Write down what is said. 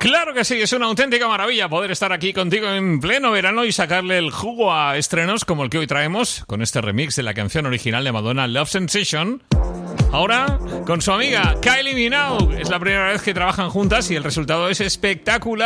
Claro que sí, es una auténtica maravilla poder estar aquí contigo en pleno verano y sacarle el jugo a estrenos como el que hoy traemos con este remix de la canción original de Madonna, Love Sensation. Ahora con su amiga Kylie Minogue. Es la primera vez que trabajan juntas y el resultado es espectacular.